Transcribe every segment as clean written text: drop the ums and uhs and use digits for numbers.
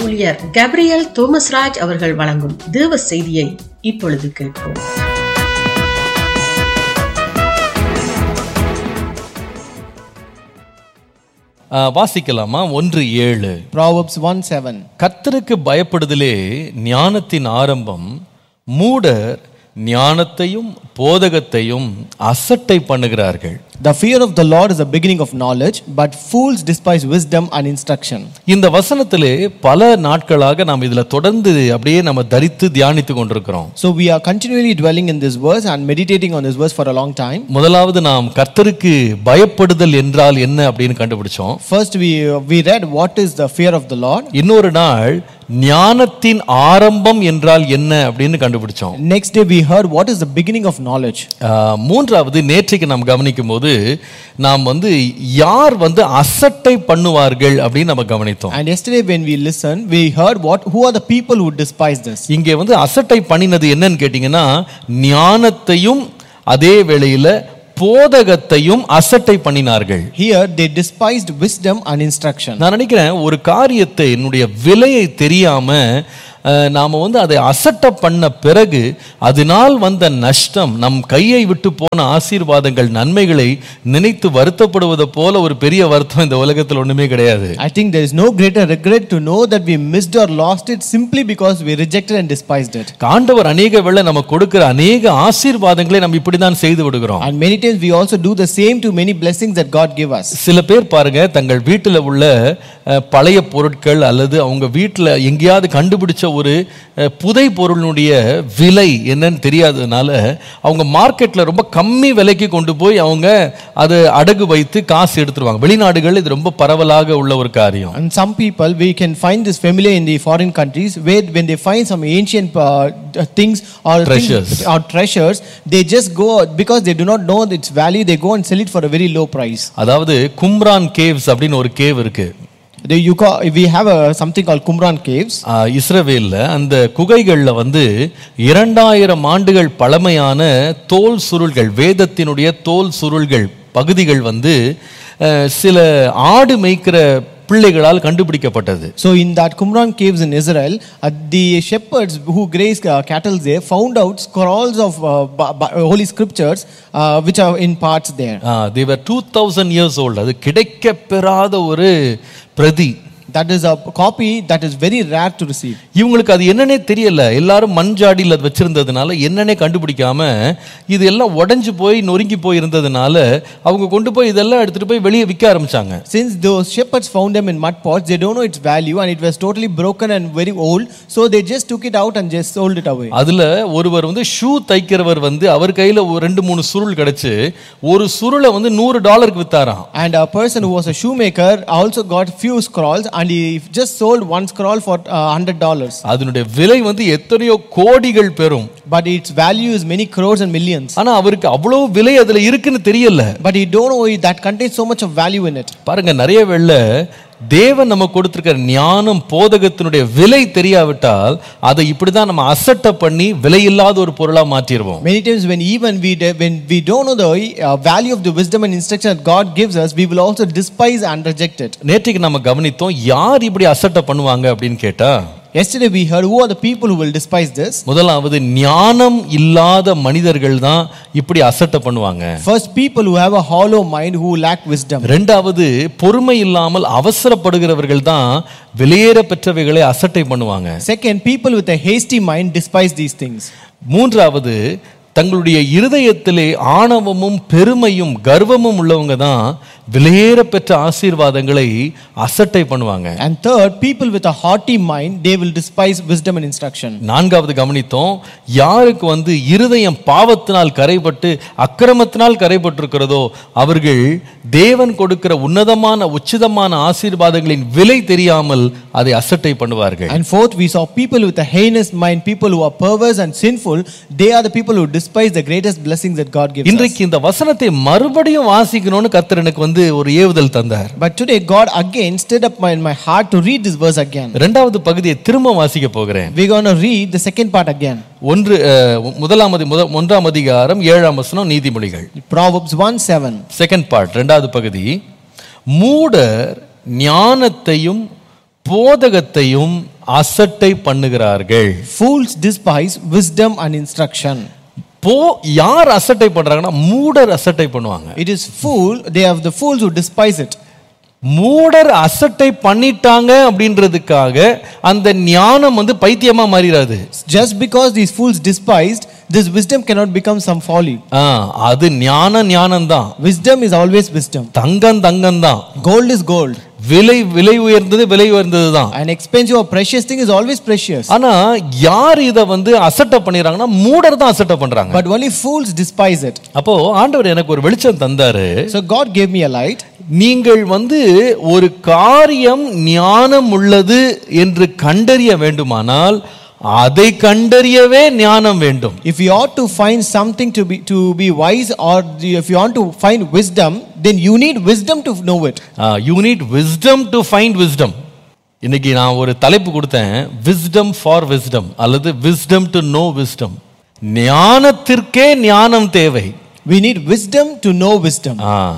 ஊழியர் கேப்ரியல் தோமஸ்ராஜ் அவர்கள் வழங்கும் தேவ செய்தியை இப்பொழுது கேட்போம். வாசிக்கலாமா? 1:7 Proverbs 1:7. கர்த்தருக்கு பயப்படுதலே ஞானத்தின் ஆரம்பம், மூடர் ஞானத்தையும் போதகத்தையும் அசட்டை பண்ணுகிறார்கள். The fear of the Lord is the beginning of knowledge, but fools despise wisdom and instruction. இந்த வசனத்திலே பல நாட்களாக நாம் இதுல தொடர்ந்து அப்படியே நம்ம தரித்து தியானித்து கொண்டிருக்கிறோம். So we are continually dwelling in this verse and meditating on this verse for a long time. முதலாவது நாம் கர்த்தருக்கு பயப்படுதல் என்றால் என்ன அப்படின்னு கண்டுபிடிச்சோம். First we read what is the fear of the Lord. இன்னொரு நாள் ஞானத்தின் ஆரம்பம் என்றால் என்ன அப்படின்னு கண்டுபிடிச்சோம். Next day we heard what is the beginning of knowledge. மூன்றாவது நேற்றைக்கு நாம் கவனிக்கும் போது நாம் யார் அசட்டை பண்ணுவார்கள் அப்படின்னு நம்ம கவனித்தோம். And yesterday when we listened we heard who are the people who despise this. இங்கே அசட்டை பண்ணினது என்னன்னு கேட்டீங்கன்னா, ஞானத்தையும் அதே வேளையில போதகத்தையும் அசட்டை பண்ணினார்கள். Here they despised wisdom and instruction. நான் நினைக்கிறேன் ஒரு காரியத்தை என்னுடைய விலையை தெரியாம நாம அதை அசட்டை பண்ண பிறகு அதனால் வந்த நஷ்டம், நம் கையை விட்டு போன ஆசீர்வாதங்கள், நன்மைகளை நினைத்து வருத்தப்படுவதை போல ஒரு பெரிய வருத்தம் இந்த உலகத்தில் ஒண்ணுமே கிடையாது. I think there is no greater regret to know that we missed or lost it simply because we rejected and despised it. ஆண்டவர் அநேக வேளை நமக்கு கொடுக்கிற அநேக ஆசீர்வாதங்களை நம்ம இப்படிதான் செய்து விடுகிறோம். And many times we also do the same to many blessings that God give us. சில பேர் பாருங்க, தங்கள் வீட்டில் உள்ள பழைய பொருட்கள் அல்லது அவங்க வீட்டில் எங்கேயாவது கண்டுபிடிச்ச ஒரு புதை பொருளுடைய விலை என்னன்னு தெரியாததுனால அவங்க மார்க்கெட்ல ரொம்ப கம்மி விலைக்கு கொண்டு போய் அவங்க அதை அடகு வைத்து காசு எடுத்துருவாங்க. வெளிநாடுகள் இது ரொம்ப பரவலாக உள்ள ஒரு காரியம். And some people, we can find this familiar in the foreign countries, where when they find some ancient things or treasures, they just go, because they do not know its value, they go and sell it for a very low price. அதாவது Qumran caves அப்படின்னு ஒரு cave இருக்கு. We have something called Qumran caves. இஸ்ரவேல்ல அந்த குகைகள்ல 2000 ஆண்டுகள் பழமையான தோல் சுருள்கள், வேதத்தினுடைய தோல் சுருள்கள் பகுதிகள் சில ஆடு மேய்க்கிற பிள்ளைகளால் கண்டுபிடிக்கப்பட்டது. So in that Qumran caves in Israel, the shepherds who graze cattle there found out scrolls of holy scriptures which are in parts there. They were 2000 years old. அது கிடைக்கப்பெறாத ஒரு பிரதி. That is a copy that is very rare to receive. இவங்களுக்கு அது என்னன்னே தெரியல. எல்லாரும் மண்ஜாடியில் அது வச்சிருந்ததுனால என்னன்னே கண்டுபிடிக்காம இது எல்லாம் உடைஞ்சு போய் நொறுங்கி போய் இருந்ததுனால அவங்க கொண்டு போய் இதெல்லாம் எடுத்துட்டு போய் வெளியே விற்க ஆரம்பிச்சாங்க. Since those shepherds found them in mud pots, they don't know its value and it was totally broken and very old, so they just took it out and just sold it away. அதுல ஒருவர் shoe தைக்கிறவர் அவர் கையில 2-3 சுருள் கிடைச்சு ஒரு சுருளை $100 வித்தாராம். And a person who was a shoemaker also got few scrolls and he just sold one scroll for $100. அதனுடைய விலை எத்தனையோ கோடிகள் பெறும். But its value is many crores and millions. ஆனா அவருக்கு அவ்வளவு விலை அதுல இருக்குன்னு தெரியல. But he don't know that contains so much of value in it. பாருங்க, நிறைய வேளை தேவன் நமக்கு கொடுத்திருக்கிற ஞானம் போதகத்தினுடைய விலை தெரியாவிட்டால் அதை இப்படிதான் நம்ம அசட்டை பண்ணி விலையில்லாத ஒரு பொருளா மாற்றிடுவோம். Many times when we don't know the value of the wisdom and instruction that God gives us, we will also despise and reject it. நேற்றுக்கு நம்ம கவனித்தோம், யார் இப்படி அசட்டை பண்ணுவாங்க அப்படின்னு கேட்டா, yesterday we heard who are the people who will despise this. முதலாவது ஞானம் இல்லாத மனிதர்கள் தான் இப்படி அசட்டை பண்ணுவாங்க. First, people who have a hollow mind, who lack wisdom. இரண்டாவது, பொறுமை இல்லாமல் அவசரப்படுகிறவர்கள் தான் வெளியேற பெற்றவைகளை அசட்டை பண்ணுவாங்க. Second, people with a hasty mind despise these things. மூன்றாவது, தங்களுடைய இருதயத்திலே ஆணவமும் பெருமையும் கர்வமும் உள்ளவங்க தான் விலையேற பெற்ற ஆசீர்வாதங்களை அசட்டை பண்ணுவாங்க. And third, people with a haughty mind, they will despise wisdom and instruction. நான்காவது கவனித்தோம், யாருக்கு இருதயம் பாவத்தினால் கரைபட்டு அக்கிரமத்தினால் கரைபட்டிருக்கிறதோ அவர்கள் தேவன் கொடுக்கிற உன்னதமான உச்சிதமான ஆசீர்வாதங்களின் விலை தெரியாமல் அதை அசட்டை பண்ணுவார்கள். And fourth, we saw people with a heinous mind, people who are perverse and sinful, they are the people who despise the greatest blessings that God gives us. இன்றைக்கு இந்த வசனத்தை மறுபடியும் வாசிக்கணும்னு கர்த்தர் எனக்கு ஒரு ஏவுதல் தந்தார். But today God again stirred up in my heart to read this verse again. இரண்டாவது பகுதியை திரும்ப வாசிக்க போகிறேன். We are going to read the second part again. ஒன்றாம் அதிகாரம் 7ஆம் வசனம், நீதிமொழிகள். Proverbs 1:7. செகண்ட் பார்ட், இரண்டாவது பகுதி. மூடர் ஞானத்தையும் போதகத்தையும் அசட்டை பண்ணுகிறார்கள். Fools despise wisdom and instruction. யார் அசட்டை பண்றாங்கன்னா மூடர் அசட்டை பண்ணுவாங்க. It is they have the fools who despise it. மூடர் அசட்டை பண்ணிட்டாங்க அப்படின்றதுக்காக அந்த ஞானம் வந்து பைத்தியமா மாறிராது. Just because these fools despised, this wisdom cannot become some folly. அது ஞானம் தான். Wisdom is always wisdom. தங்கம் தான். Gold is gold. விலை உயர்ந்தது தான். An expensive or precious thing is always precious. ஆனா யார் இத வந்து அசட்டை பண்ணிராங்கன்னா மூடர் தான் அசட்டை பண்றாங்க. But only fools despise it. அப்போ ஆண்டவர் எனக்கு ஒரு வெளிச்சம் தந்தாரு. So God gave me a light. நீங்கள் வந்து ஒரு காரியம் ஞானம் உள்ளது என்று கண்டறிய வேண்டுமானால் அதை கண்டறியவே ஞானம் வேண்டும். If you ought to find something to be wise, or if you want to find wisdom, then you need wisdom to know it. You need wisdom to find wisdom. இன்னைக்கு நான் ஒரு தலைப்பு கொடுத்தேன், wisdom for wisdom அல்லது wisdom to know wisdom. ஞானத்திற்கே ஞானம் தேவை. We need wisdom to know wisdom.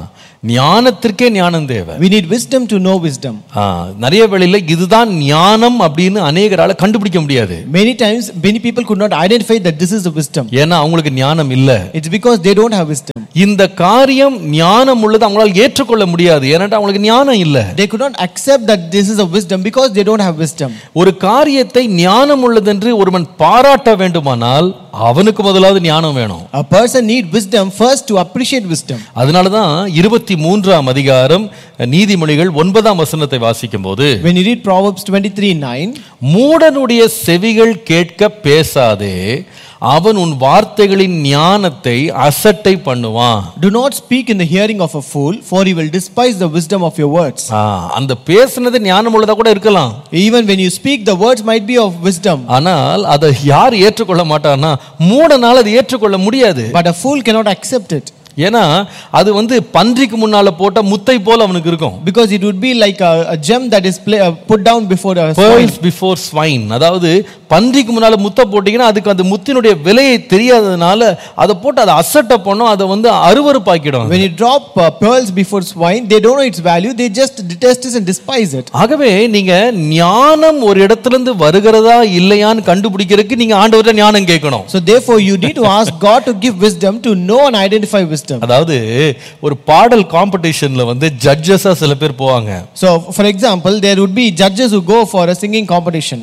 ஞானத்திற்கே ஞானம் தேவை. We need wisdom to know wisdom. நிறைய வேளையில இதுதான் ஞானம் அப்படின்னு அநேகரால கண்டுபிடிக்க முடியாது. Many times many people could not identify that this is the wisdom. ஏன்னா அவங்களுக்கு ஞானம் இல்ல. It's because they don't have wisdom. இந்த காரியம் ஞானம் உள்ளது அவங்களால ஏற்றுக்கொள்ள முடியாது. ஏன்னா அவங்களுக்கு ஞானம் இல்ல. They could not accept that this is a wisdom because they don't have wisdom. ஒரு காரியத்தை ஞானம் உள்ளது என்று ஒருவன் பாராட்ட வேண்டுமானால் அவனுக்கு முதலாவது ஞானம் வேணும். A person need wisdom first to appreciate wisdom. அதனால தான் 23ஆம் அதிகாரம் நீதிமொழிகள் 9ஆம் வசனத்தை வாசிக்கும்போது, when you read Proverbs 23:9, மூடனுடைய செவிகள் கேட்க பேசாதே, அவன் உன் வார்த்தைகளின் ஞானத்தை அசட்டை பண்ணுவான். Do not speak in the hearing of a fool, for he will despise the wisdom of your words. அந்த பேசுனது ஞானம் உள்ளதா கூட இருக்கலாம். Even when you speak, the words might be of wisdom. ஆனால் அதை யார் ஏற்றுக்கொள்ள மாட்டானா? மூடனால அதை ஏற்றுக்கொள்ள முடியாது. But a fool cannot accept it. ஏன்னா அது வந்து பன்றிக்கு முன்னால போட்ட முத்தை போல அவனுக்கு இருக்கும். Because it would be like a gem that is put down before a pearls before swine. அதாவது பன்றிக்கு முன்னால முத்தை போட்டீங்கன்னா அதுக்கு அந்த முத்தினுடைய விலையை தெரியாததுனால அதை போட்டு அதை அசட்டை பண்ணும், அதை வந்து அருவருப்பாக்கிடும். When you drop pearls before swine, they don't know its value, they just detest it and despise it. ஆகவே நீங்க ஞானம் ஒரு இடத்துல இருந்து வருகிறதா இல்லையான்னு கண்டுபிடிக்கிறதுக்கு நீங்க ஆண்டவர்ட்ட ஞானம் கேட்கணும். So therefore you need to ask God to give wisdom to know and identify wisdom. அதாவது ஒரு பாடல் காம்படிஷன்ல வந்து ஜட்ஜஸா சில பேர் போவாங்க. So for example, there would be judges who go for a singing competition.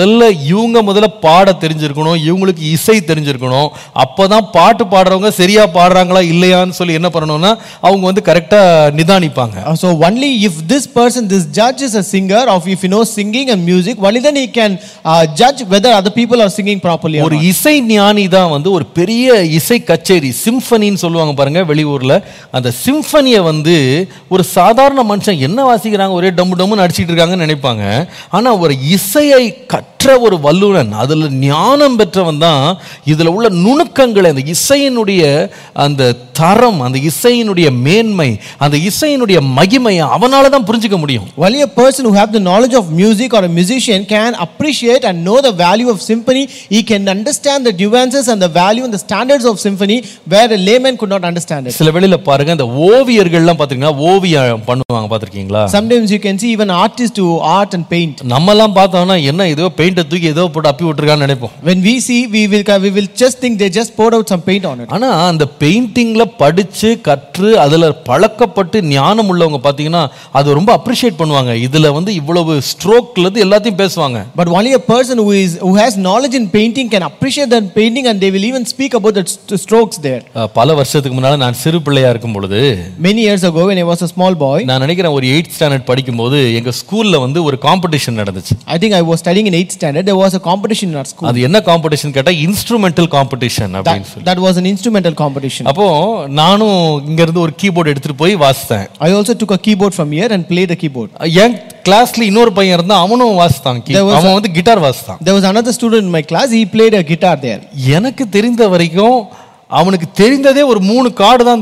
முதல்ல பாட தெரிஞ்சிருக்கணும், இவங்களுக்கு இசை தெரிஞ்சிருக்கணும். அப்பதான் பாட்டு பாடுறவங்க சரியா பாடுறாங்களா இல்லையான்னு சொல்லி என்ன பண்ணணும்னா அவங்க வந்து கரெக்டா நிதானிப்பாங்க. So only if this judge is a singer, or if he knows singing and music, only then he can judge whether other people are singing properly. ஒரு இசை ஞானி தான் வந்து ஒரு பெரிய இசை கச்சேரி சிம்பனின்னு சொல்லுவாங்க பாருங்க வெளியூர்ல. அந்த சிம்பனியை வந்து ஒரு சாதாரண மனுஷன் என்ன வாசிக்கிறாங்க, ஒரே டம்மு டம்முன்னு அடிச்சிட்டு இருக்காங்கன்னு நினைப்பாங்க. ஆனா ஒரு இசையை கற்ற ஒரு வல்லுனன், அதுல ஞானம் பெற்றவன் தான் இதுல உள்ள நுணுக்கங்களை, அந்த இசையினுடைய அந்த தரம், அந்த இசையினுடைய மேன்மை, அந்த இசையினுடைய மகிமையை அவனால தான் புரிஞ்சுக்க முடியும். Only a person who have the knowledge of music or a musician can appreciate and know the value of symphony. He can understand the nuances and the value and the standards of symphony where a layman could not understand it. சில வேளையில பாருங்க இந்த ஓவியர்கள்லாம் பாத்தீங்கன்னா ஓவியம் பண்ணுவாங்க, பாத்திருக்கீங்களா? Sometimes you can see even artists do art and paint. நம்மலாம் பார்த்தோம்னா என்ன ஏதோ பெயிண்ட தூக்கி ஏதோ போட்டு அப்பி விட்டுருக்கான்னு நினைப்போம். When we see, we will just think they just poured out some paint on it. ஆனா அந்த பெயிண்டிங்ல படிச்சு கற்று அதுல பழக்கப்பட்டு ஞானம் உள்ளவங்க பாத்தீங்கன்னா அது ரொம்ப அப்ரிஷியேட் பண்ணுவாங்க. இதுல வந்து இவ்வளவு ஸ்ட்ரோக்ல இருந்து எல்லாத்தையும் பேசுவாங்க. But only a person who has knowledge in painting can appreciate that painting, and they will even speak about the strokes there. பல வருஷத்துக்கு முன்னால நான் சிறு பிள்ளையா இருக்கும் பொழுது, many years ago when I was a small boy, நான் நினைக்கிறேன் ஒரு 8th ஸ்டாண்டர்ட் படிக்கும்போது எங்க ஸ்கூல்ல வந்து ஒரு காம்படிஷன் நடந்துச்சு. I think I was studying in 8th standard. There was a competition in our school. அது என்ன காம்படிஷன் கேட்டா இன்ஸ்ட்ருமெண்டல் காம்படிஷன் அப்படினு சொல்லி. That was an instrumental competition. அப்போ நானும் இங்க இருந்து ஒரு கீபோர்ட் எடுத்துட்டு போய் வாசிச்சேன். I also took a keyboard from here and played the keyboard. என் கிளாஸ்ல இன்னொரு பையன் இருந்தா அவனும் வாசிச்சான். அவன் வந்து guitar வாசிச்சான். There was another student in my class, he played a guitar there. எனக்கு தெரிந்த வரைக்கும் அவனுக்கு தெரிந்ததே ஒரு 3 கார்டு தான் தெரியும்.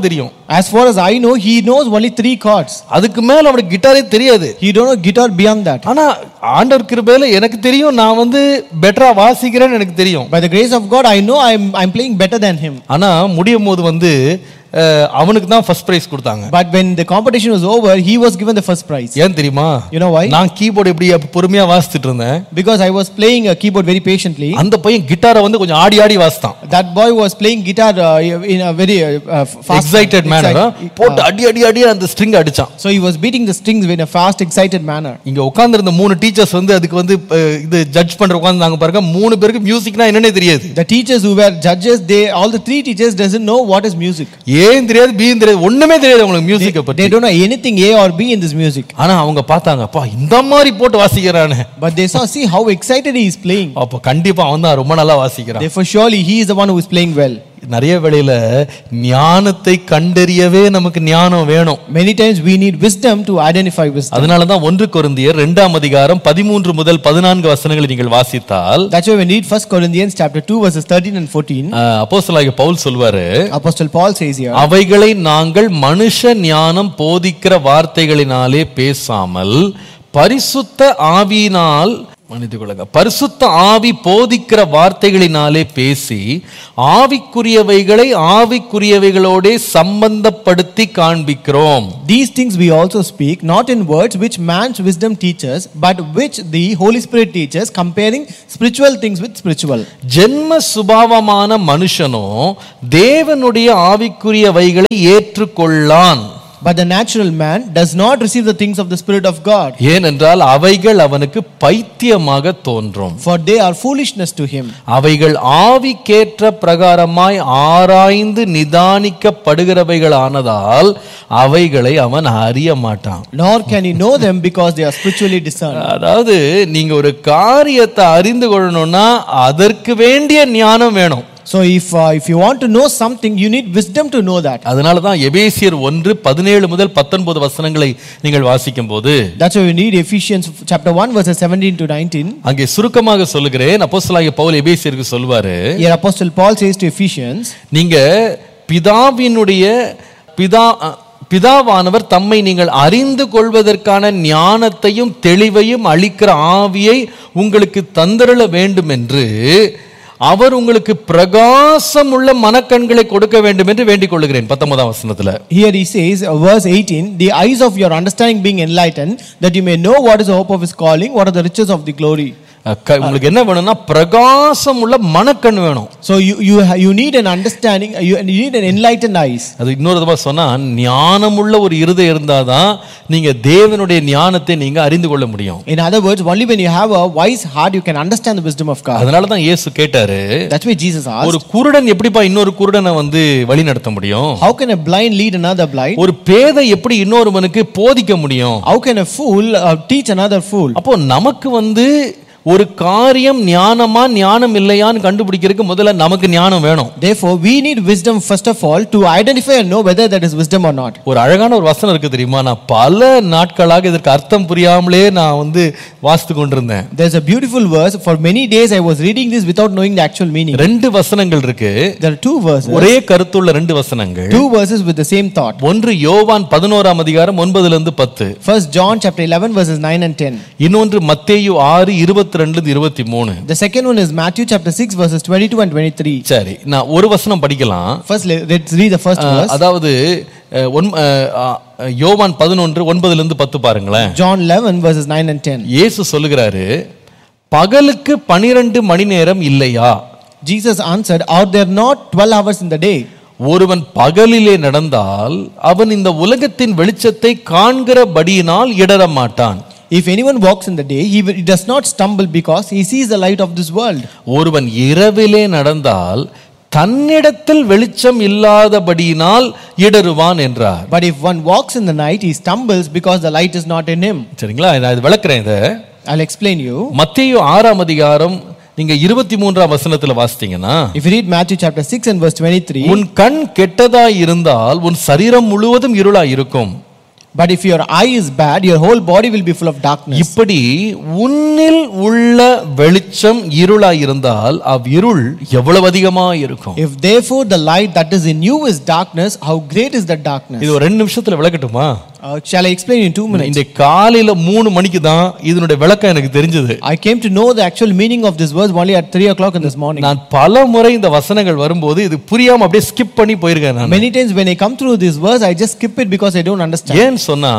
As far as I know, he knows only 3 chords. அதுக்கு மேல அவனுக்கு கிட்டாரே தெரியாது. He don't know guitar beyond that. ஆனா ஆண்டவர் கிருபையில எனக்கு தெரியும், நான் வந்து பெட்டரா வாசிக்கிறேன்னு எனக்கு தெரியும். By the grace of God, I know I'm playing better than him. ஆனா முடியும் போது வந்து அவனுக்கு தான் ஃபர்ஸ்ட் பிரைஸ் கொடுத்தாங்க. But when the competition was over, he was given the first prize. ஏன் தெரியுமா? You know why? நான் கீபோர்ட் இப்படி பொறுமையா வாசிச்சிட்டு இருந்தேன். Because I was playing a keyboard very patiently. அந்த பையன் கிட்டாரை வந்து கொஞ்சம் ஆடி ஆடி வாசித்தான். That boy was playing guitar in a very fast, excited manner. போட்டு அடி அடி அடி அந்த ஸ்ட்ரிங் அடிச்சான். So he was beating the strings in a fast, excited manner. இங்க உட்கார்ந்து இருந்த 3 டீச்சர்ஸ் வந்து அதுக்கு வந்து இது ஜட்ஜ் பண்ற உட்கார்ந்தாங்க பாருங்க. 3 பேருக்கு மியூசிக்னா என்னன்னே தெரியாது. The teachers who were judges, all the 3 teachers doesn't know what is music. ஏன் தெரியாது, பி தெரியாது, ஒண்ணுமே தெரியாது அவங்களுக்கு மியூசிக்க பத்தி. They don't know anything A or B in this music. ஆனா அவங்க பார்த்தாங்க, அப்பா இந்த மாதிரி போட்டு வாசிக்கறானே. But they saw, see how excited he is playing. அப்ப கண்டிப்பா அவன் தான் ரொம்ப நல்லா வாசிக்கறான். Therefore surely he is the one who is playing well. நிறைய வேளையில ஞானத்தை கண்டறியவே நமக்கு ஞானம் வேணும். Many times we need wisdom to identify wisdom. அதனால தான் 1 கொரிந்தியர் 2ஆம் அதிகாரம் 13 முதல் 14 வசனங்களை நீங்கள் வாசித்தால், That's why we read 1 Corinthians chapter 2 verses 13 and 14. அப்போஸ்தலனாகிய பவுல் சொல்வாரு, Apostle Paul says here, அவைகளை நாங்கள் மனுஷ ஞானம் போதிக்கிற வார்த்தைகளினாலே பேசாமல் பரிசுத்த ஆவியினால் பரிசுத்த ஆவி போதிக்கிற வார்த்தைகளினாலே பேசி ஆவிக்குரியவைகளை ஆவிக்குரியவைகளோட சம்பந்தப்படுத்தி காண்பிக்கிறோம். These things we also speak, not in words which man's wisdom teaches, but which the Holy Spirit teaches, comparing spiritual things with spiritual. ஜென்ம சுபாவமான மனுஷனோ தேவனுடைய ஆவிக்குரியவைகளை ஏற்றுக்கொள்ளான். But the natural man does not receive the things of the Spirit of God. ஏனென்றால் அவைகள் அவனுக்கு பைத்தியமாக தோன்றும். For they are foolishness to him. அவைகள் ஆவிக்கேற்ற பிரகாரமாய் ஆராய்ந்து நிதானிக்கப்படுகிறவைகள் ஆனதால் அவைகளை அவன் அறிய மாட்டான். Nor can he know them because they are spiritually discerned. அதாவது நீங்க ஒரு காரியத்தை அறிந்து கொள்ளணும்னா அதற்கு வேண்டிய ஞானம் வேணும். So if you want to know something, you need wisdom to know that. அதனால தான் எபேசியர் 1:17 முதல் 19 வசனங்களை நீங்கள் வாசிக்கும்போது, That's why we need Ephesians chapter 1 verses 17 to 19. அங்கே சுருக்கமாக சொல்லுகிறேன். அப்போஸ்தலனாகிய பவுல் எபேசியருக்கு சொல்வாரு, Here Apostle Paul says to Ephesians, நீங்க பிதாவானவர் தம்மை நீங்கள் அறிந்து கொள்வதற்கான ஞானத்தையும் தெளிவையும் அளிக்கிற ஆவியை உங்களுக்கு தந்தருள வேண்டும் என்று அவர் உங்களுக்கு பிரகாசம் உள்ள மனக்கண்களை கொடுக்க வேண்டும் என்று வேண்டிக் கொள்கிறேன். 19ஆம் வசனத்துல here he says, verse 18, the eyes of your understanding being enlightened, that you may know what is the hope of his calling, what are the riches of the glory. உங்களுக்கு என்ன வேணும்னா பிரகாசம் உள்ள மனக்கண் வேணும். So you need an understanding, you need an enlightened eyes. அது இன்னொரு தடவை சொன்னா, ஞானமுள்ள ஒரு இருதயம் இருந்தாதான் நீங்க தேவனுடைய ஞானத்தை நீங்க அறிந்து கொள்ள முடியும். In other words, only when you have a wise heart you can understand the wisdom of God. அதனால தான் இயேசு கேட்டாரு, that's why Jesus asked, ஒரு குருடன் எப்படிப்பா இன்னொரு குருடனை வந்து வழி நடத்த முடியும்? How can a blind lead another blind? ஒரு பேதை எப்படி இன்னொருவனுக்கு போதிக்க முடியும்? How can a fool teach another fool? அப்போ நமக்கு வந்து ஒரு காரியம் ஞானமா ஞானம் இல்லையான்னு கண்டுபிடிக்கிறதுக்கு முதல்ல நமக்கு ஞானம் வேணும். Therefore we need wisdom first of all to identify and know whether that is wisdom or not. ஒரு அழகான ஒரு வசனம் இருக்கு தெரியுமா? நான் பல நாட்களாக இதற்கு அர்த்தம் புரியாமலே நான் வந்து வாசித்து கொண்டிருந்தேன். There's a beautiful verse. For many days I was reading this without knowing the actual meaning. ரெண்டு வசனங்கள் இருக்கு. There are 2 verses. ஒரே கருத்துள்ள ரெண்டு வசனங்கள். 2 verses with the same thought. ஒன்று யோவான் 11ஆம் அதிகாரம் 9 லிருந்து 10. First John chapter 11 verses 9 and 10. இன்னொன்று மத்தேயு 6:22-23. The second one is Matthew chapter 6 verses 22 and 23. சரி, நான் ஒரு வசனம் படிக்கலாம். First let's read the first verse. அதாவது யோவான் 11:9-10 பாருங்களேன். John 11 verses 9 and 10. இயேசு சொல்லுகிறாரு, பகலுக்கு 12 மணி நேரம் இல்லையா? Jesus answered, are there not 12 hours in the day? ஒருவன் பகலிலே நடந்தால் அவன் இந்த உலகத்தின் வெளிச்சத்தை காண்கிறபடியினால் இடற மாட்டான். If anyone walks in the day, he does not stumble because he sees the light of this world. ஒருவன் இரவிலே நடந்தால் தன்னிடத்தில் வெளிச்சம் இல்லாதபடியினால் இடறுவான் என்றார். But if one walks in the night, he stumbles because the light is not in him. சரிங்களா? நான் இது விளக்குறேன். இத I'll explain you. மத்தேயு 6ஆம் அதிகாரம் நீங்க 23ஆம் வசனத்துல வாசித்தீங்கன்னா, if you read Matthew chapter 6 and verse 23, உன் கண் கெட்டதாய் இருந்தால் உன் சரீரம் முழுவதும் இருளாய் இருக்கும். But if your eye is bad, your whole body will be full of darkness. இப்படி உன்னில் உள்ள வெளிச்சம் இருளாய் இருந்தால் அவ்விருள் எவ்வளவு அதிகமா இருக்கும். If therefore the light that is in you is darkness, how great is that darkness? இது ஒரு 2 நிமிஷத்துல விளக்கட்டுமா? Shall I explain in 2 minutes? இந்த காலையில 3 மணிக்கு தான் இதனுடைய விளக்கம் எனக்கு தெரிஞ்சது. I came to know the actual meaning of this verse only at 3 o'clock in this morning. நான் பல முறை இந்த வசனங்கள் வரும்போது இது புரியாம அப்படியே ஸ்கிப் பண்ணி போயிருக்கேன் நான். Many times when I come through this verse, I just skip it because I don't understand. ஏன் சொன்னா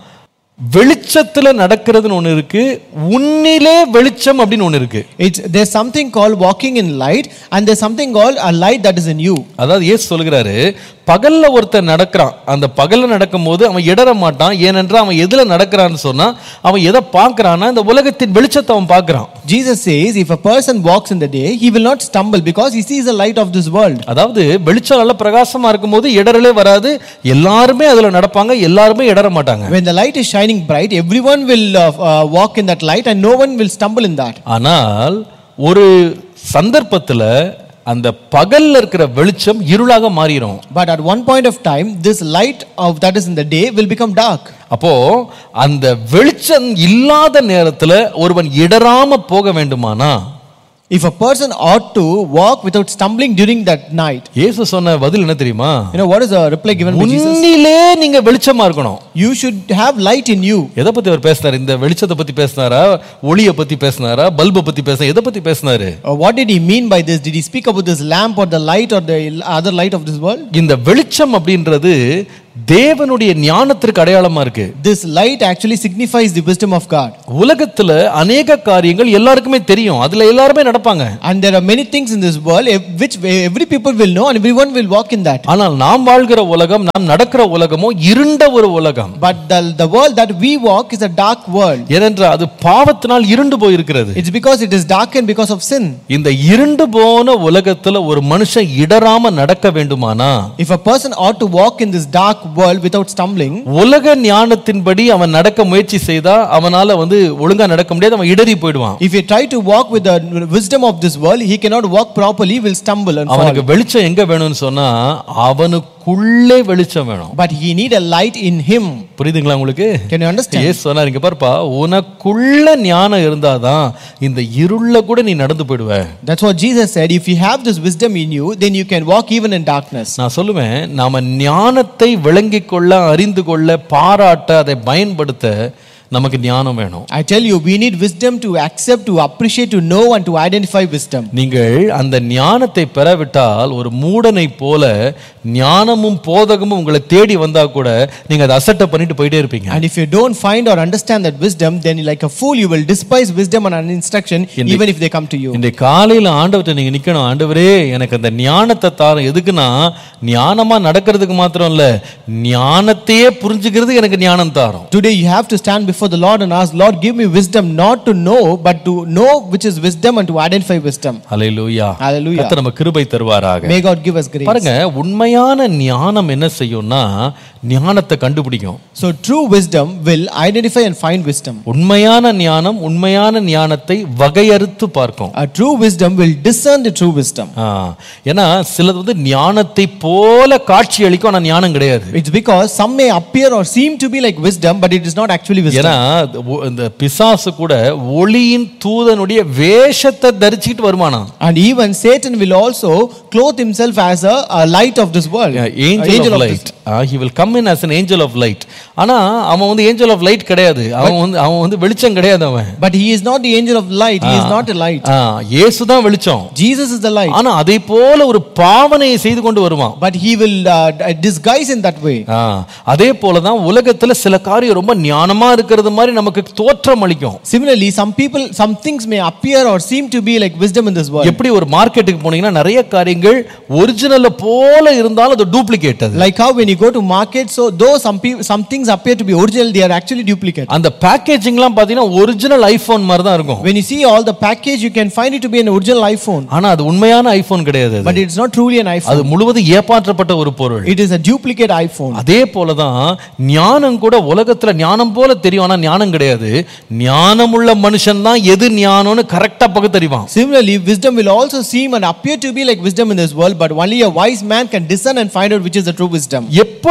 வெளிச்சத்துல நடக்கிறதுன்னு ஒன்னு இருக்கு, உன்னிலே வெளிச்சம் அப்படின்னு ஒன்னு இருக்கு. There's something called walking in light and there's something called a light that is in you. அதாவது இயேசு சொல்கிறாரு, பகல்ல ஒருத்தன் நடக்கிறான், அந்த பகல்ல நடக்கும்போது அவன் இடற மாட்டான். ஏனென்றால் அவன் எதுல நடக்கிறான்னு சொன்னா அவன் எதை பார்க்கறான்னா இந்த உலகத்தின் வெளிச்சத்தை அவன் பார்க்கறான். Jesus says if a person walks in the day, he will not stumble because he sees the light of this world. அதாவது வெளிச்சம் நல்ல பிரகாசமா இருக்கும்போது இடறலே வராது, எல்லாருமே அதுல நடப்பாங்க, எல்லாருமே இடற மாட்டாங்க. When the light is shining bright, everyone will walk in that light and no one will stumble in that. ஆனால் ஒரு சந்தர்ப்பத்துல அந்த பகல்ல இருக்கிற வெளிச்சம் இருளாக மாறிடும். But at one point of time this light of that is in the day will become dark. அப்போ அந்த வெளிச்சம் இல்லாத நேரத்துல ஒருவன் இடராம போக வேண்டுமானா, if a person ought to walk without stumbling during that night, இயேசு சொன்ன பதில் என்ன தெரியுமா? you know what is the reply given by Jesus? உன்னிலே நீங்க வெளிச்சமா இருக்கணும். You should have light in you. எதை பத்தி அவர் பேசினார்? இந்த வெளிச்சத்தை பத்தி பேசினாரா, ஒளியை பத்தி பேசினாரா, பல்பை பத்தி பேசினாரா, எதை பத்தி பேசினாரு? What did he mean by this? Did he speak about this lamp or the light or the other light of this world? இந்த வெளிச்சம் அப்படின்றது தேவனுடைய ஞானத்திற்கு அடையாளமா இருக்கு. This light actually signifies the wisdom of God. உலகத்துல अनेक காரியங்கள் எல்லாருக்குமே தெரியும், அதுல எல்லாரும் நடப்பாங்க. And there are many things in this world which every people will know and everyone will walk in that. ஆனால் நாம் வாழ்கிற உலகம், நாம் நடக்கிற உலகமோ இருண்ட ஒரு உலகம். But the world that we walk is a dark world. ஏனென்றால் அது பாவத்தினால் இருண்டு போய் இருக்கிறது. It's because it is darkened because of sin. இந்த இருண்டு போன உலகத்துல ஒரு மனுஷன் இடராம நடக்க வேண்டுமானா, if a person ought to walk in this dark world without stumbling, உலக ஞானத்தின்படி அவன் நடக்க முயற்சி செய்தா அவனால ஒழுங்கா நடக்க முடியாது, அவன் இடறி போய்டுவான். if he try to walk with the wisdom of this world, he cannot walk properly, will stumble and fall. அவனுக்கு வெளிச்சம் எங்க வேணும்னு சொன்னா அவனுக்குள்ளே வெளிச்சம் வேணும். But he need a light in him. புரியுதுங்களா உங்களுக்கு? Can you understand? இயேசு சொன்னார், இங்க பாருப்பா, உனக்குள்ள ஞானம் இருந்தாதான் இந்த இருள்ல கூட நீ நடந்து போய்டுவ. That's what Jesus said. If you have this wisdom in you, then you can walk even in darkness. நான் சொல்லுவேன், நாம ஞானத்தை விளங்கிக் கொள்ள, அறிந்து கொள்ள, பாராட்ட, அதை பயன்படுத்த நமக்கு ஞானம் வேணும். I tell you, we need wisdom to accept, to appreciate, to know and to identify wisdom. நீங்கள் அந்த ஞானத்தை பெறவிட்டால் ஒரு மூடனை போல ஞானமும் போதகமும் உங்களை தேடி வந்தா கூட நீங்க அதை அசட்டை பண்ணிட்டு போயிட்டே இருப்பீங்க. And if you don't find or understand that wisdom, then like a fool you will despise wisdom and instruction even if they come to you. இந்த காலையில ஆண்டவர்ட்ட நீங்க நிக்கணும், ஆண்டவரே எனக்கு அந்த ஞானத்தை தாரும். எதுக்குன்னா ஞானமா நடக்கிறதுக்கு மாத்திரம் இல்ல, ஞானத்தையே புரிஞ்சுக்கிறது எனக்கு ஞானம் தாரும். Today you have to stand before the Lord and ask, Lord, give me wisdom not to know but to know which is wisdom and to identify wisdom. Hallelujah. Hallelujah. கர்த்தர் நமக்கு கிருபை தருவாராக. May God give us grace. பாருங்க, உண்மையான ஞானம் என்ன செய்யும்னா ஞானத்தை கண்டுபிடிக்கும். So true wisdom will identify and find wisdom. உண்மையான ஞானம் உண்மையான ஞானத்தை வகையறுத்து பார்க்கும். A true wisdom will discern the true wisdom. ஏன்னா சிலது ஞானத்தை போல காட்சி அளிக்கும், ஆனா ஞானம் கிடையாது. It's because some may appear or seem to be like wisdom but it is not actually wisdom. ஏன்னா இந்த பிசாசு கூட ஒளியின் தூதனுடைய வேஷத்தை தரிச்சிட்டு வருமானா. And even Satan will also clothe himself as a light of this world. Angel of light. He will come in as an angel of light. ஆனா அவன் angel of light கிடையாது. அவன் வெளிச்சம் கிடையாது அவன். But he is not the angel of light. He is not a light. இயேசு தான் வெளிச்சம். Jesus is the light. ஆனா அதே போல ஒரு பாவனையை செய்து கொண்டு வருவான். But he will disguise in that way. அதே போல தான் உலகத்துல சில காரியம் ரொம்ப ஞானமா இருக்கிறது மாதிரி நமக்கு தோற்றம் அளிக்கும். Similarly, some things may appear or seem to be like wisdom in this world. எப்படி ஒரு மார்க்கெட்டுக்கு போனீங்கன்னா நிறைய காரியங்கள் ஒரிஜினல் போல இருந்தாலும் அது duplicate. Like how when you go to market, so though some things appear to be original, they are actually duplicate. அந்த பேக்கேஜிங்லாம் பாத்தீங்கன்னா ஒரிஜினல் ஐபோன் மாதிரி தான் இருக்கும். When you see all the package, you can find it to be an original iPhone. ஆனா அது உண்மையான iPhone கிடையாது. But it's not truly an iPhone. அது முழுவதும் ஏமாற்றப்பட்ட ஒரு பொருள். It is a duplicate iPhone. அதே போல தான் ஞானம் கூட உலகத்துல ஞானம் போல தெரியும், ஆனா ஞானம் கிடையாது. ஞானமுள்ள மனுஷன் தான் எது ஞானம்னு கரெக்ட்டா பகுத்தறிவான். Similarly, wisdom will also seem and appear to be like wisdom in this world, but only a wise man can discern and find out which is the true wisdom. எப்படி இந்த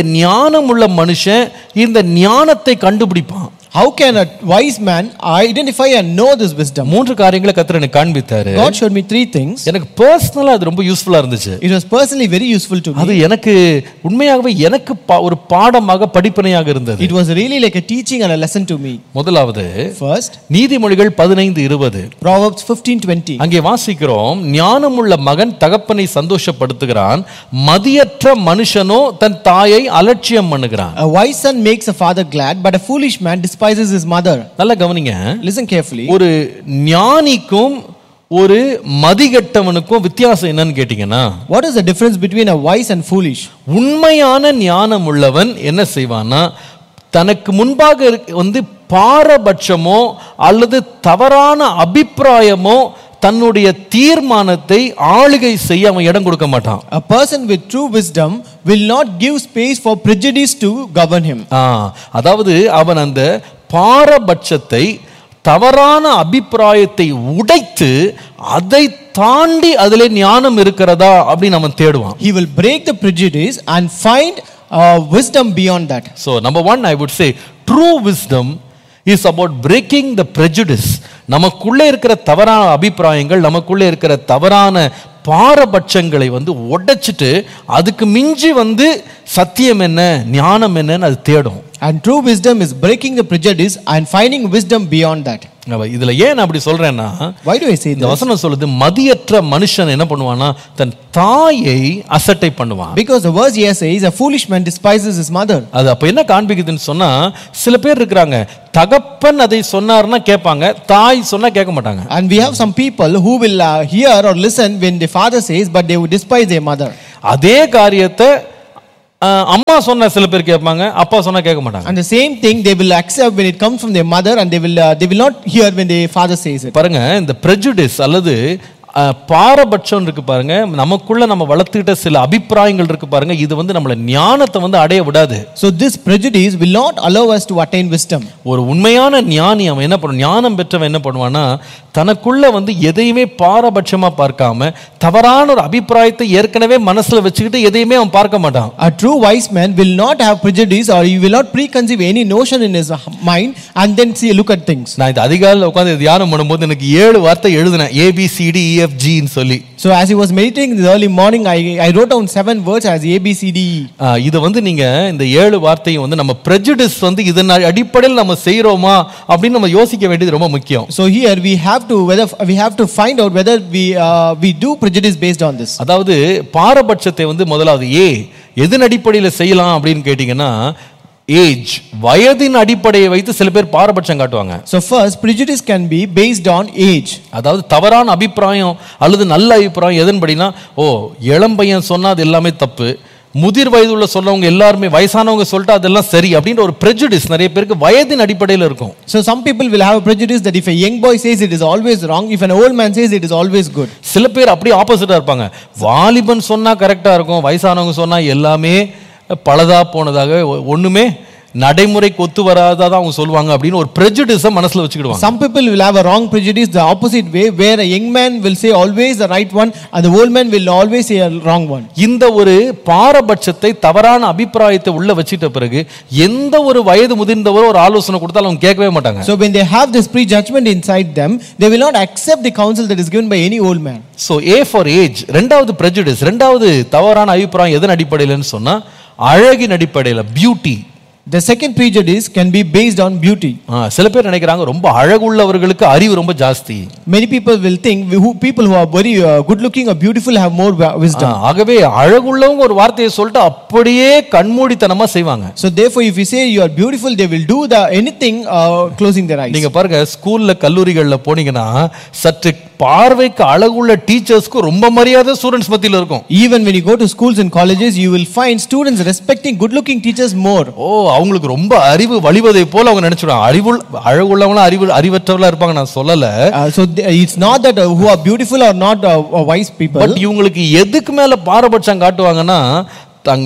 ஞானம் உள்ள மனுஷன் இந்த ஞானத்தை கண்டுபிடிப்பான்? How can a wise man identify and know this wisdom? மூன்று காரியங்களை கர்த்தர் எனக்கு காண்பித்தாரு. God showed me three things. எனக்கு பர்சனலா அது ரொம்ப யூஸ்ஃபுல்லா இருந்துச்சு. It was personally very useful to me. அது எனக்கு உண்மையாகவே எனக்கு ஒரு பாடமாக படிப்பினையாக இருந்தது. It was really like a teaching and a lesson to me. முதலாவது First, நீதிமொழிகள் 15:20. Proverbs 15:20. அங்கே வாசிக்கிறோம், ஞானமுள்ள மகன் தகப்பனை சந்தோஷப்படுத்துகிறான், மதியற்ற மனுஷனோ தன் தாயை அலட்சியம் பண்ணுகிறான். A wise son makes a father glad, but a foolish man despises his mother. நல்லா கவனிங்க. Listen carefully. ஒரு ஞானிக்கும் ஒரு மதிகெட்டவனுக்கும் வித்தியாசம் என்னன்னு கேட்டீங்கன்னா, What is the difference between a wise and foolish? உண்மையான ஞானம் உள்ளவன் என்ன செய்வானா, தனக்கு முன்பாக பாரபட்சமோ அல்லது தவறான அபிப்பிராயமோ தன்னுடைய தீர்மானத்தை ஆளுகை செய்ய அவன் இடம் கொடுக்க மாட்டான். A person with true wisdom will not give space for prejudice to govern him. அதாவது அவன் அந்த பாரபட்சத்தை, தவறான அபிப்பிராயத்தை உடைத்து அதை தாண்டி அதிலே ஞானம் இருக்கிறதா அப்படின்னு அவன் தேடுவான். He will break the prejudice and find wisdom beyond that. So number one, I would say true wisdom is about breaking the prejudice. நமக்குள்ளே இருக்கிற தவறான அபிப்பிராயங்கள், நமக்குள்ளே இருக்கிற தவறான பாரபட்சங்களை உடைச்சிட்டு அதுக்கு மிஞ்சி சத்தியம் என்ன, ஞானம் என்னன்னு அது தேடும். And true wisdom is breaking the prejudice and finding wisdom beyond that. இதுல ஏன் அப்படி சொல்றேன்னா, why do I say இந்த வசனம் சொல்லுது, மதியற்ற மனுஷன் என்ன பண்ணுவானா, தன் தாயை அசட்டை பண்ணுவான். Because the verse here says a foolish man despises his mother. அது அப்ப என்ன காண்பிக்குதுன்னு சொன்னா, சில பேர் இருக்கிறாங்க, தகப்பன் அதை சொன்னார்னா கேட்பாங்க, தாய் சொன்னா கேட்க மாட்டாங்க. And we have some people who will hear or listen when the father says, but they would despise their mother. அதே காரியத்தை அம்மா சொன்ன சில பேர் கேட்பாங்க, அப்பா சொன்னா கேட்க மாட்டாங்க. And the same thing they will accept when it comes from their mother, and they will not hear when their father says it. பாருங்க, இந்த prejudice அல்லது பாரபட்சம் இருக்கு பாருங்க, நமக்குள்ள நம்ம வளர்த்துக்கிட்ட சில அபிப்பிராயங்கள் இருக்கு பாருங்க, இது நம்மள ஞானத்தை அடைய விடாது. So this prejudice will not allow us to attain wisdom. ஒரு உண்மையான ஞானி அவன் என்ன பண்ணுவான், ஞானம் பெற்றவன் என்ன பண்ணுவானா, தனக்குள்ள எதையுமே பாரபட்சமா பார்க்காம தவறான ஒரு அபிப்பிராயத்தை ஏற்கனவே மனசுல வச்சுக்கிட்டு எதையுமே அவன் பார்க்க மாட்டான். A true wise man will not have prejudice, or he will not preconceive any notion in his mind and then look at things. நான் இந்த அதிகாலையில் உட்கார்ந்து தியானம் பண்ணும்போது எனக்கு 7 வார்த்தை எழுதினேன், ABCDEFG ன்னு சொல்லி. So as he was meditating in the early morning, I wrote down 7 words as ABCDE. இது நீங்க இந்த 7 வார்த்தையும் நம்ம prejudice இதன் அடிப்படையில் நம்ம செய்றோமா அப்படின்னு நம்ம யோசிக்க வேண்டியது ரொம்ப முக்கியம். So here we have to find out whether we do prejudice based on this. அதாவது பாரபட்சத்தை முதலாவது எதன் அடிப்படையில் செய்யலாம் அப்படின்னு கேட்டீங்கன்னா, ஏஜ், வயதின் அடிப்படையை வைத்து சில பேர் பாரபட்சம் காட்டுவாங்க. So first, prejudice can be based on age. அதாவது தவறான அபிப்பிராயம் அல்லது நல்ல அபிப்பிராயம் எதன்படினா, இளம் பையன் சொன்னா அது எல்லாமே தப்பு, முதிர் வயதுள்ள சொல்லவங்க எல்லாருமே வயசானவங்க சொல்லிட்டு அதெல்லாம் சரி அப்படின்ற ஒரு prejudice நிறைய பேருக்கு வயதின் அடிப்படையில் இருக்கும். So some people will have a prejudice that if a young boy says it is always wrong, if an old man says it is always good. சில பேர் அப்படியே ஆப்போசிட்டா இருப்பாங்க, வாலிபன் சொன்னா கரெக்டா இருக்கும், வயசானவங்க சொன்னா எல்லாமே பலதா போனதாக, ஒண்ணுமே நடைமுறைக்கு ஒத்து வராததான் அவங்க சொல்லுவாங்க அப்படின்னு ஒரு prejudice மனசுல வச்சுக்கிடுவாங்க. Some people will have a wrong prejudice the opposite way, where a young man will say always the right one and the old man will always say a wrong one. இந்த ஒரு பாரபட்சத்தை, தவறான அபிப்பிராயத்தை உள்ள வச்சிட்ட பிறகு எந்த ஒரு வயது முதிர்ந்தவரோ ஒரு ஆலோசனை கொடுத்தாலும் அவங்க கேட்கவே மாட்டாங்க. So when they have this prejudgment inside them, they will not accept the counsel that is given by any old man. So A for age. ரெண்டாவது prejudice, ரெண்டாவது தவறான அபிப்பிராயம் எதன் அடிப்படையில்னு சொன்னா, அழகின் அடிப்படையில், beauty. The second prejudice can be based on beauty. சில பேர் நினைக்கிறாங்க ரொம்ப அழகுள்ளவர்களுக்கு அறிவு ரொம்ப ஜாஸ்தி. Many people will think people who are very good looking or beautiful have more wisdom. ஆகவே அழகுள்ளவங்க ஒரு வார்த்தையை சொல்லிட்டு அப்படியே கண்மூடித்தனமா செய்வாங்க. So therefore if you say you are beautiful, they will do anything closing their eyes. நீங்க பாருங்க, ஸ்கூல்ல கல்லூரிகள்ல போனீங்கன்னா சற்று பார்வைக்கு அழகுள்ள டீச்சர்ஸ்க்கு ரொம்ப மரியாதை ஸ்டூடண்ட்ஸ் மத்தியில இருக்கும். Even when you go to schools and colleges, you will find students respecting good looking teachers more. அவங்களுக்கு ரொம்ப அறிவு வழிவதை போல அவங்க நினைச்சுறாங்க. அழகுள்ளவங்க அறிவற்றவங்களா இருப்பாங்க நான் சொல்லல. So it's not that who are beautiful or not wise people. But இவங்களுக்கு எதுக்கு மேல பாரபட்சம் காட்டுவாங்கன்னா,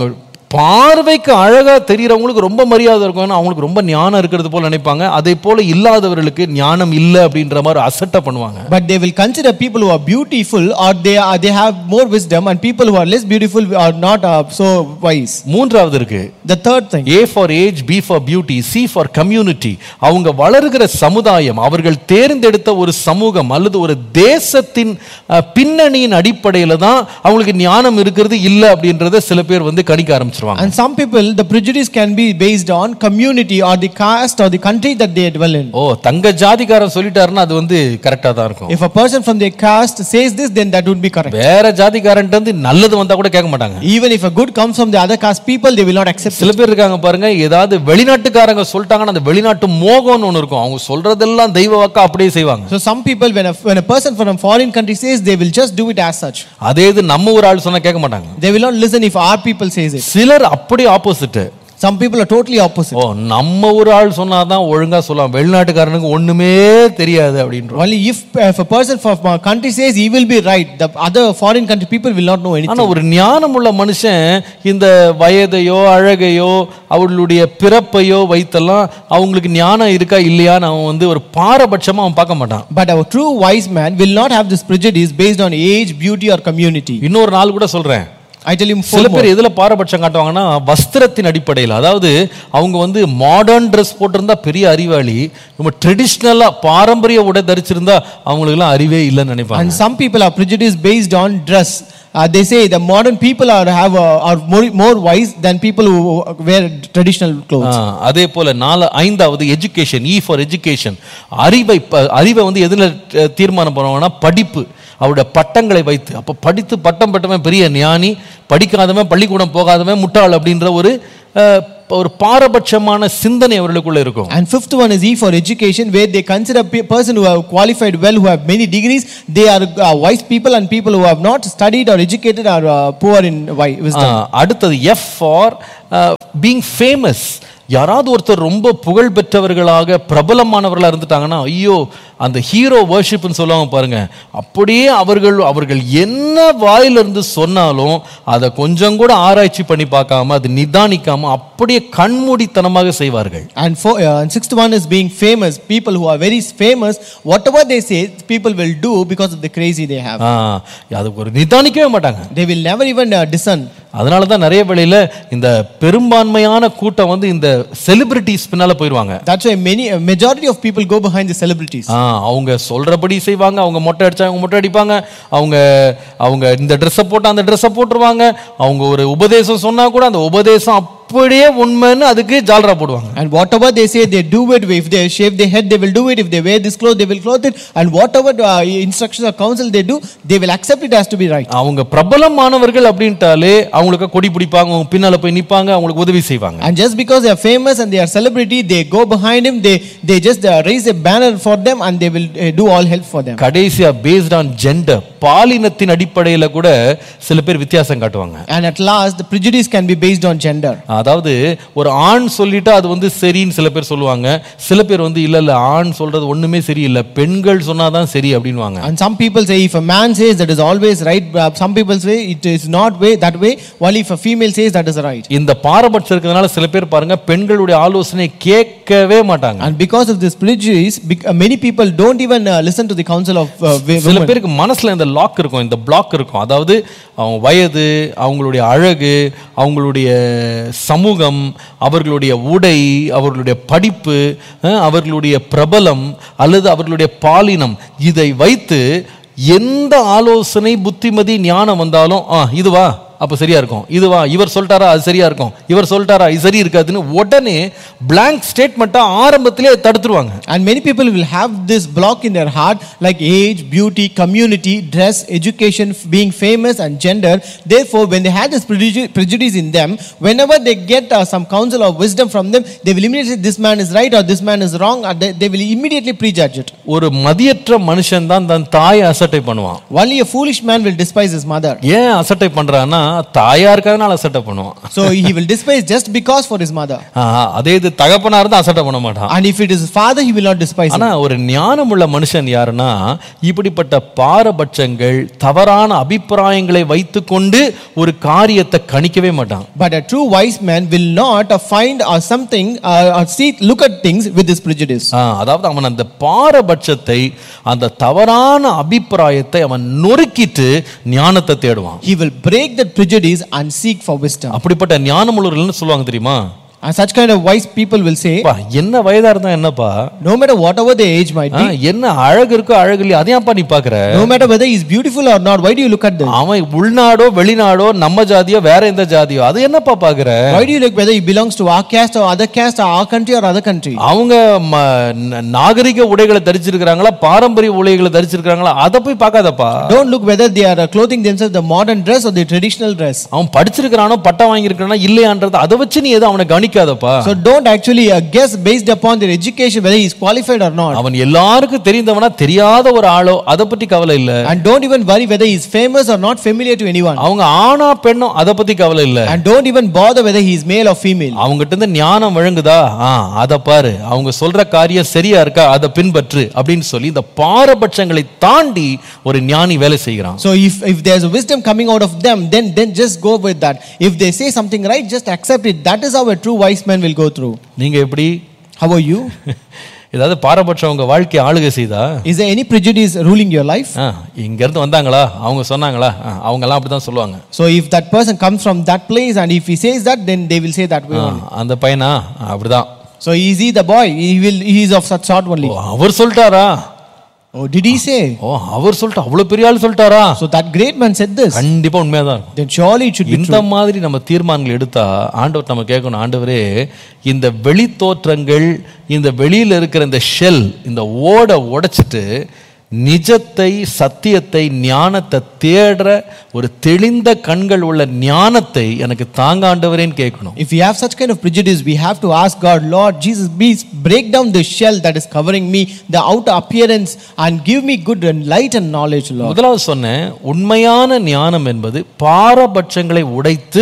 பார்வைக்கு அழகா தெரியறவங்களுக்கு ரொம்ப மரியாதை இருக்கும், அவங்களுக்கு ரொம்ப ஞானம் இருக்கிறது போல நினைப்பாங்க. அதே போல இல்லாதவர்களுக்கு ஞானம் இல்லை அப்படின்ற மாதிரி அசட்டை பண்ணுவாங்க. But they will consider people who are beautiful or they have more wisdom, and people who are less beautiful are not so wise. மூன்றாவது இருக்கு, The third thing, A for age, B for beauty, C for community. அவங்க வளருகிற சமுதாயம், அவர்கள் தேர்ந்தெடுத்த ஒரு சமூகம் அல்லது ஒரு தேசத்தின் பின்னணியின் அடிப்படையில தான் அவங்களுக்கு ஞானம் இருக்கிறது இல்லை அப்படின்றத சில பேர் வந்து கணிக்க ஆரம்பிச்சிருவாங்க. and some people the prejudice can be based on community or the caste or the country that they dwell in. ஓ, தங்க ஜாதிகாரன் சொல்லிட்டாருன்னா அது வந்து கரெக்டா தான் இருக்கும். If a person from their caste says this, then that would be correct. வேற ஜாதிகாரன் வந்து நல்லது வந்தா கூட கேட்க மாட்டாங்க. Even if a good comes from the other caste people, they will not accept சில it. பேர் இருக்காங்க பாருங்க, ஏதாவது வெளிநாட்டுக்காரங்க சொல்லிட்டாங்கன்னா அந்த வெளிநாட்டு மோகம்னு ஒன்று இருக்கும், அவங்க சொல்றதெல்லாம் தெய்வ வாக்கா அப்படியே செய்வாங்க. So some people, when a person from a foreign country says, they will just do it as such. அதே இது நம்ம ஒரு ஆள் சொன்னா கேட்க மாட்டாங்க. They will not listen if our people says it. சிலர் அப்படி opposite. Some people are totally opposite. ஓ, நம்ம ஒரு ஆள் சொன்னாதான் ஒழுங்கா சொல்லலாம், வெளிநாட்டுக்காரனுக்கு ஒண்ணுமே தெரியாது அப்படின்றோம். Only if a person from a country says, he will be right. The other foreign country people will not know anything. ஆனா ஒரு ஞானமுள்ள மனுஷன் இந்த வயதையோ அழகையோ அவர்களுடைய பிறப்பையோ வைத்தெல்லாம் அவங்களுக்கு ஞானம் இருக்கா இல்லையான்னு அவன் வந்து ஒரு பாரபட்சமா அவன் பார்க்க மாட்டான். But a true wise man will not have this prejudice based on age, beauty or community. இன்னொரு நாள் கூட சொல்றேன், I tell him சில four more. பேர் எதுல பாரபட்சம் காட்டுவாங்கன்னா வஸ்திரத்தின் அடிப்படையில். அதாவது அவங்க வந்து மாடர்ன் ட்ரெஸ் போட்டிருந்தா பெரிய அறிவாளி, நம்ம ட்ரெடிஷ்னலா பாரம்பரிய உடை தரிச்சிருந்தா அவங்களுக்கு எல்லாம் அறிவே இல்லைன்னு நினைப்பாங்க. And some people are prejudiced based on dress. They say the modern people are more wise than people who wear traditional clothes. அதே போல ஐந்தாவது எஜுகேஷன், E for education. அறிவை வந்து எதுல தீர்மானம் பண்ணுவாங்கன்னா படிப்பு, அவருடைய பட்டங்களை வைத்து. அப்ப படித்து பட்டம் பெற்றவன் பெரிய ஞானி, படிக்காதவன் பள்ளிக்கூடம் போகாதவன் முட்டாள் அப்படின்ற ஒரு பாரபட்சமான சிந்தனை அவர்களுக்குள்ள இருக்கும். And fifth one is E for education, where they consider person who have qualified well, who have many degrees, they are wise people, and people who have not studied or educated are poor in wisdom. அடுத்தது F for being famous. யாராவது ஒருத்தர் ரொம்ப புகழ் பெற்றவர்களாக பிரபலமானவர்களாக இருந்துட்டாங்கன்னா, ஐயோ அந்த hero வர்ஷிப்னு சொல்லுவாங்க பாருங்க, அப்படியே அவர்கள் என்ன வாயிலிருந்து சொன்னாலும் அதை கொஞ்சம் கூட ஆராய்ச்சி பண்ணி பார்க்காம அது நிதானிக்காம அப்படியே கண்மூடித்தனமாக செய்வார்கள். And sixth one is being famous. People who are very famous, whatever they say, people will do because of the crazy they have. அது ஒரு நிதானிக்கவே மாட்டாங்க. They will never even discern. அதனால தான் நிறைய வேளையில இந்த பெரும்பான்மையான கூட்டம் வந்து இந்த செலிபிரிட்டிஸ் பின்னால போயிடுவாங்க. That's why majority of people go behind the celebrities. அவங்க சொல்றபடி செய்வாங்க, அவங்க மொட்டை அடிச்சா அவங்க மொட்டை அடிப்பாங்க, அவங்க இந்த ட்ரெஸ்ஸை போட்டு அந்த ட்ரெஸ்ஸை போட்டுருவாங்க, அவங்க ஒரு உபதேசம் சொன்னா கூட அந்த உபதேசம் அப்படியே உண்மைன்னு அதுக்கு ஜால்ரா போடுவாங்க. And whatever they say, they do it. If they shave their head, they will do it. If they wear this clothes, they will clothe it. And whatever instructions or counsel they do, they will accept it as to be right. அவங்க பிரபலமானவர்கள் அப்படின்ட்டாலே அவங்களுக்கு கொடி பிடிப்பாங்க, அவங்க பின்னால போய் நிப்பாங்க, அவங்களுக்கு உதவி செய்வாங்க. And just because they are famous and they are celebrity, they go behind him, they just raise a banner for them, and they will do all help for them. கடைசியா based on gender, பாலினத்தின் அடிப்படையில கூட சில பேர் வித்தியாசம் காட்டுவாங்க. And at last the prejudice can be based on gender. அதாவது ஒரு ஆண் சொல்லிட்டா அது வந்து சரின்னு சில பேர் சொல்லுவாங்க, சில பேர் வந்து இல்ல ஆண் சொல்றது ஒண்ணுமே சரியில்லை, பெண்கள் சொன்னாதான் சரி அப்படின்வாங்க. And some people say if a man says that is always right, some people say it is not that way, while if a female says that is right. இந்த பாரபட்சம் இருக்கிறதுனால சில பேர் பாருங்க பெண்களுடைய ஆலோசனை கேட்கவே மாட்டாங்க. And because of this prejudice, many people don't even listen to the counsel of women. சில பேருக்கு மனசுல இந்த லாக் இருக்கும், இந்த பிளாக் இருக்கும். அதாவது அவங்க வயது, அவங்களுடைய அழகு, அவங்களுடைய சமூகம், அவர்களுடைய உடை, அவர்களுடைய படிப்பு, அவர்களுடைய பிரபலம் அல்லது அவர்களுடைய பாலினம், இதை வைத்து எந்த ஆலோசனை புத்திமதி ஞானம் வந்தாலும் இதுவா அப்ப சரியா இருக்கும், இதுவா இவர் சொல்லிட்டாரா அது சரியா இருக்கும், இவர் சொல்லிட்டாரா இது சரி இருக்காதுன்னு உடனே blank ஸ்டேட்மெண்ட்டா ஆரம்பத்திலே தடுத்துருவாங்க. And many people will have this block in their heart, like age, beauty, community, dress, education, being famous and gender. Therefore, when they have this prejudice in them, whenever they get some counsel or wisdom from them, they will immediately say this man is right or this man is wrong, or they will immediately prejudge it. ஒரு மதியற்ற மனுஷன் தான் தன் தாயை அசட்டை பண்ணுவான். Only a foolish man will despise his mother. ஏன் அசட்டை பண்றான்னா தாயா இருக்கிறதுனால அசட்டை பண்ணுவான். So he will despise just because for his mother. அதே இது தகப்பனா இருந்தா அசட்டை பண்ண மாட்டான். And if it is his father, he will not despise him. ஆனா ஒரு ஞானமுள்ள மனுஷன் யாருன்னா இப்படிப்பட்ட பாரபட்சங்கள் தவறான அபிப்பிராயங்களை வைத்துக்கொண்டு ஒரு காரியத்தை கணிக்கவே மாட்டான். But a true wise man will not find or something or see look at things with this prejudice. அதாவது அவன் அந்த பாரபட்சத்தை அந்த தவறான அபிப்பிராயத்தை அவன் நொறுக்கிட்டு ஞானத்தை தேடுவான். He will break that prejudice and seek for wisdom. அப்படிப்பட்ட ஞானமுள்ளவர்கள்னு சொல்லுவாங்க தெரியுமா? And such kind of wise people will say, என்ன வயதா இருந்தா என்னப்பா, no matter whatever the age might be, என்ன அழகு இருக்கோ அழகு இல்லையா அதையாப்பா நீ பாக்குற, no matter whether he is beautiful or not, why do you look at this? அவன் உள்நாடோ வெளிநாடோ நம்ம ஜாதியோ வேற எந்த ஜாதியோ அது என்னப்பா பாக்குற? Why do you look whether he belongs to our caste or other caste or our country or other country? அவங்க நாகரிக உடைகளை தரிச்சிருக்காங்களா பாரம்பரிய உடைகளை தரிச்சிருக்காங்களா அதை போய் பார்க்காதப்பா. Don't look whether they are clothing themselves the modern dress or the traditional dress. அவன் படிச்சிருக்கானோ பட்டம் வாங்கி இருக்கானோ இல்லையான்றது அதை வச்சு நீ எதை அவனை So don't actually guess based upon their education whether he is qualified or not. அவன் எல்லாருக்கும் தெரிந்தவனா தெரியாத ஒரு ஆளோ அதை பத்தி கவலை இல்ல. And don't even worry whether he is famous or not familiar to anyone. அவங்க ஆணா பெண்ணோ அதை பத்தி கவலை இல்ல. And don't even bother whether he is male or female. அவங்ககிட்ட இருந்து ஞானம் வழங்குதா அதை பாரு, அவங்க சொல்ற காரியம் சரியா இருக்கா அதை பின்பற்று அப்படின்னு சொல்லி இந்த பாரபட்சங்களை தாண்டி ஒரு ஞானி வேலை செய்கிறான். So if there is a wisdom coming out of them, then just go with that. If they say something right, just accept it. That is how a true wise man will go through. நீங்க எப்படி? How are you? ஏதாவது பாரபட்சம் உங்க வாழ்க்கையை ஆளுகை செய்தா? Is there any prejudice ruling your life? இங்க இருந்து வந்தாங்களா அவங்க சொன்னாங்களா அவங்க எல்லாம் அப்படிதான் சொல்லுவாங்க. So if that person comes from that place and if he says that, then they will say that way only. அந்த பையனா அப்படிதான். So is he the boy? He is of such sort only. அவர் சொல்லிட்டாரா? Oh, did he say? அவர் சொல்லிட்டு அவ்வளவு பெரிய ஆள் சொல்லிட்டாரா? So that great man said this. கண்டிப்பா உண்மையாதான் இருக்கும். Then surely it should be true. இந்த மாதிரி நம்ம தீர்மானங்கள் எடுத்தா ஆண்டவர் நம்ம கேட்கணும், ஆண்டவரே இந்த வெளி தோற்றங்கள் இந்த வெளியில இருக்கிற இந்த ஷெல் இந்த ஓட உடைச்சிட்டு நிஜத்தை சத்தியத்தை ஞானத்தை தேடுற ஒரு தெளிந்த கண்கள் உள்ள ஞானத்தை எனக்கு தாங்க ஆண்டவரேன்னு கேட்கணும். If we have such kind of prejudice, we have to ask God, Lord Jesus, please break down the shell that is covering me, the outer appearance, and give me good and light and knowledge, Lord. முதலாவது சொன்னேன், உண்மையான ஞானம் என்பது பாரபட்சங்களை உடைத்து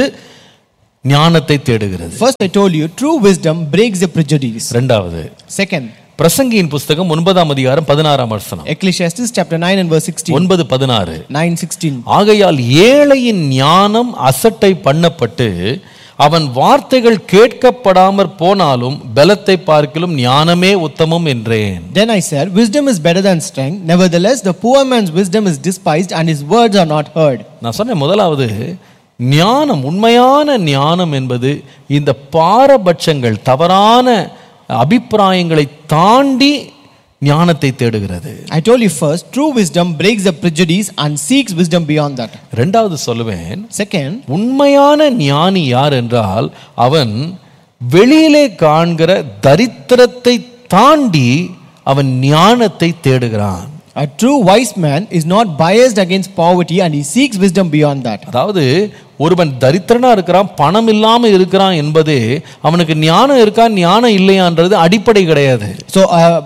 ஞானத்தை தேடுகிறது. First I told you, true wisdom breaks the prejudice. இரண்டாவது, second, பிரசங்கியின் புஸ்தகம் 9ஆம் அதிகாரம் 16ஆம் வசனம். Ecclesiastes chapter 9 and verse 16. 9:16. 9:16. ஆகையால் ஏழையின் ஞானம் அசட்டை பண்ணப்பட்டு அவன் வார்த்தைகள் கேட்கப்படாமற் போனாலும் பலத்தை பார்க்கிலும் ஞானமே உத்தமம் என்றேன். Then I said, wisdom is better than strength. Nevertheless, the poor man's wisdom is despised and his words are not heard. நான் சொன்னேன் முதலாவது ஞானம், உண்மையான ஞானம் என்பது இந்த பாரபட்சங்கள் தவறான அபிப்பிராயங்களை தாண்டி ஞானத்தை தேடுகிறது. I told you first, true wisdom breaks the prejudice and seeks wisdom beyond that. இரண்டாவது சொல்லுவேன், second, உண்மையான ஞானி யார் என்றால் அவன் வெளியிலே காண்கிற தரித்திரத்தை தாண்டி அவன் ஞானத்தை தேடுகிறான். A true wise man is not biased against poverty and he seeks wisdom beyond that. அதாவது ஒருவன் தரித்திரனா இருக்கிறான் பணம் இல்லாம இருக்கிறான் என்பதே அவனுக்கு ஞானம் இருக்கா ஞானம் இல்லையான்றது அடிப்படை கிடையாது. So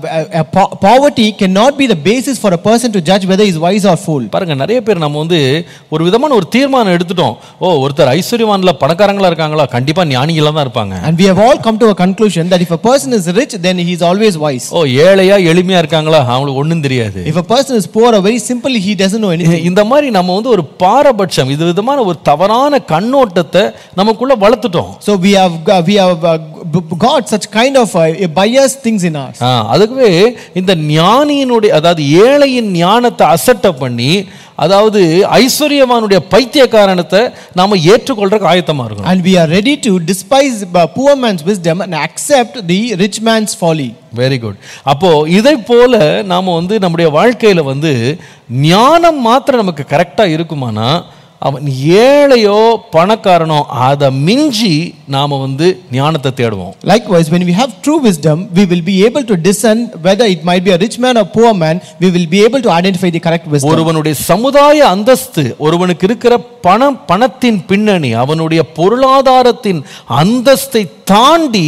poverty cannot be the basis for a person to judge whether he is wise or fool. பாருங்க, நிறைய பேர் நம்ம ஒரு விதமான ஒரு தீர்மானம் எடுத்துட்டோம், ஒருத்தர் ஐஸ்வர்யவான்ல பணக்காரங்களா இருக்காங்களா கண்டிப்பா ஞானிகளா தான் இருப்பாங்க. And we have all come to a conclusion that if a person is rich then he is always wise. ஏழையா எளிமையா இருக்காங்களா அவங்களுக்கு ஒண்ணும் தெரியாது. If a person is poor or very simple he doesn't know anything. இந்த மாதிரி நம்ம ஒரு பாரபட்சம் இது விதமான ஒரு தவறான கண்ணோட்டத்தை நமக்குள்ள வளர்த்துட்டோம். So we have got such kind of biased things in us. அதுவே இந்த ஞானியினுடைய அதாவது ஏழையின் ஞானத்தை அசட்டை பண்ணி அதாவது ஐஸ்வர்யவானுடைய பைத்தியக்காரனத்தை நாம ஏற்றுக்கொள்றதுக்கு ஆயத்தமா இருக்கணும். And we are ready to despise poor man's wisdom and accept the rich man's folly. Very good. அப்போ இதை போல நாம நம்முடைய வாழ்க்கையில ஞானம் மாத்திரம் நமக்கு கரெக்டா இருக்குமானா அவன் ஏழையோ பணக்காரனோ அதை மிஞ்சி நாம ஞானத்தை தேடுவோம். Likewise, when we have true wisdom, we will be able to discern whether it might be a rich man or poor man. We will be able to identify the correct wisdom. ஒருவனுடைய சமுதாய அந்தஸ்து, ஒருவனுக்கு இருக்கிற பணத்தின் பின்னணி, அவனுடைய பொருளாதாரத்தின் அந்தஸ்தை தாண்டி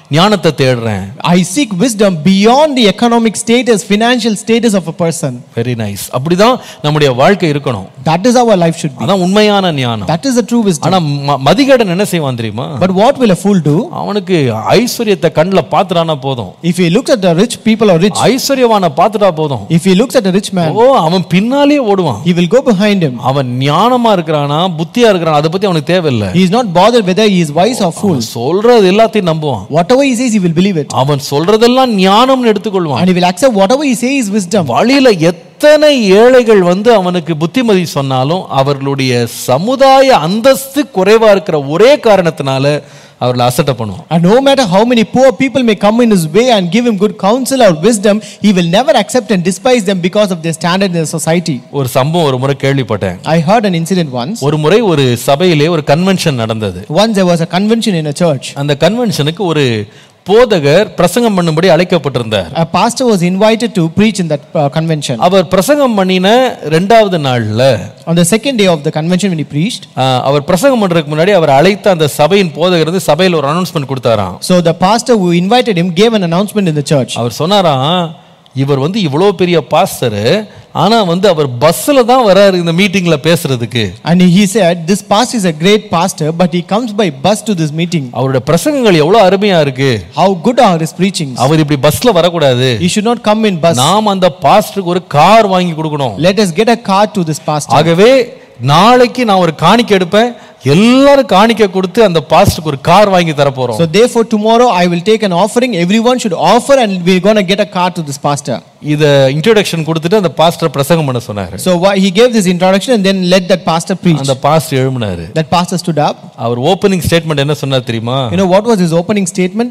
ஞானத்தை தேடுறேன். I seek wisdom beyond the economic status, financial status of a person. Very nice. அப்படிதான் நம்முடைய வாழ்க்கை இருக்கணும். That is how our life should be. அதான் உண்மையான ஞானம். That is the true wisdom. ஆனா மதிகேடன் என்ன செய்வான் தெரியுமா? But what will a fool do? அவனுக்கு ஐஸ்வரியத்தை கண்ணுல பாத்துறானா போதும். If he looks at the rich people or rich, ஐஸ்வரியவான பாத்துட்டா போதும். if he looks at a rich man, அவன் பின்னாலே ஓடுவான். he will go behind him. அவன் ஞானமா இருக்கிறானா புத்தியா இருக்கிறானா அதை பத்தி அவனுக்கு தேவையில்லை. He is not bothered whether he is wise or fool. சொல்றது எல்லாத்தையும் நம்புவான். Whatever he says, he will believe it. அவன் சொல்றதெல்லாம் ஞானம்னு எடுத்துக்கொள்வான். And he will accept whatever he says is wisdom. வழியில எத்தனை ஏழைகள் அவனுக்கு புத்திமதி சொன்னாலும் அவர்களுடைய சமுதாய அந்தஸ்து குறைவா இருக்கிற ஒரே காரணத்தினால அவர்களை அசட்டை பண்ணுவான். And no matter how many poor people may come in his way and give him good counsel or wisdom, he will never accept and despise them because of their standard in the society. ஒரு சம்பவம் ஒரு முறை கேள்விப்பட்டேன். I heard an incident once. ஒரு முறை ஒரு சபையிலே ஒரு கன்வென்ஷன் நடந்தது. Once there was a convention in a church. அந்த கன்வென்ஷனுக்கு ஒரு போதகர் பிரசங்கம் பண்ணும்படி அழைக்கப்பட்டிருந்தார். A pastor was invited to preach in that convention. அவர் பிரசங்கம் பண்ணின இரண்டாவது நாள்ல, on the second day of the convention when he preached, அவர் பிரசங்கம் பண்றதுக்கு முன்னாடி அவர் அழைத்த அந்த சபையின் போதகர் சபையில ஒரு அனௌன்ஸ்மென்ட் கொடுத்தாராம். So the pastor who invited him gave an announcement in the church. அவர் சொன்னாராம், இவர் இவ்வளவு பெரிய பாஸ்டர், ஆனா அவர் பஸ்ல தான் வராரு இந்த மீட்டிங்ல பேசுறதுக்கு. And he said this pastor is a great pastor but he comes by bus to this meeting. அவருடைய பிரசங்கங்கள் எவ்வளவு அருமையா இருக்கு. How good are his preachings. அவர் இப்படி பஸ்ல வர கூடாது. He should not come in bus. நாம் அந்த பாஸ்டருக்கு ஒரு கார் வாங்கி கொடுக்கணும். Let us get a car to this pastor. ஆகவே நாளைக்கு நான் ஒரு காணிக்கை எடுப்பேன், எல்லாரும் காணிக்கை கொடுத்து அந்த பாஸ்டருக்கு ஒரு கார் வாங்கி தர போறோம். So therefore tomorrow I will take an offering, everyone should offer and we are going to get a car to this pastor. இத இன்ட்ரோடக்ஷன் கொடுத்துட்டு அந்த பாஸ்டர் பிரசங்கம் பண்ண சொன்னாரு. So he gave this introduction and then let that pastor preach. அந்த pastor எழும்பினாரு. That pastor stood up. Our opening statement என்ன சொன்னார் தெரியுமா? You know what was his opening statement?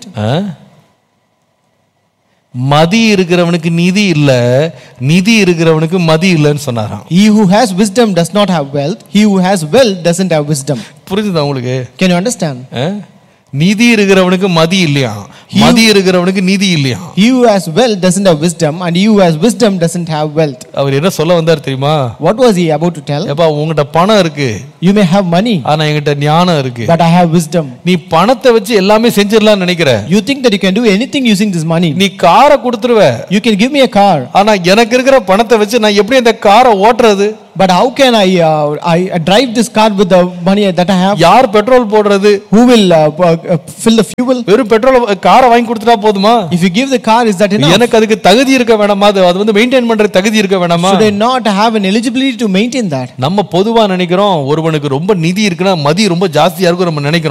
மதி இருக்கிறவனுக்கு நிதி இல்ல, நிதி இருக்கிறவனுக்கு மதி இல்லன்னு சொன்னாராம். He who has wisdom does not have wealth, he who has wealth doesn't have wisdom. புரியுதா உங்களுக்கு? Can you understand? நிதி இருக்கிறவனுக்கு மதி இல்லையா, மதி இருக்கிறவனுக்கு நிதி இல்லையா. He who has wealth doesn't have wisdom and he who has wisdom doesn't have wealth. அவர் என்ன சொல்ல வந்தார் தெரியுமா? What was he about to tell? ஏப்பா உங்ககிட்ட பணம் இருக்கு, you may have money, ஆனா என்கிட்ட ஞானம் இருக்கு. but I have wisdom. நீ பணத்தை வச்சு எல்லாமே செஞ்சிரலாம்னு நினைக்கிற. You think that you can do anything using this money. நீ காரை கொடுத்துருவ. You can give me a car. ஆனா எனக்கு இருக்கிற பணத்தை வச்சு நான் எப்படி அந்த காரை ஓட்டுறது? But how can I drive this car with the money that I have? யார் பெட்ரோல் போடுறது? Who will fill the fuel? வெறும் பெட்ரோல் காரை வாங்கி கொடுத்துட்டா போதுமா? If you give the car, is that enough? எனக்கு அதுக்கு தகுதி இருக்க வேணாமா? அது மெயின்டைன் பண்ற தகுதி இருக்க வேணாமா? Should I not have an eligibility to maintain that? நம்ம பொதுவா நினைக்கிறோம் ஒருவனுக்கு ரொம்ப நிதி இருக்குன்னா மதி ரொம்ப ஜாஸ்தியா இருக்கும் நம்ம நினைக்கிறோம்.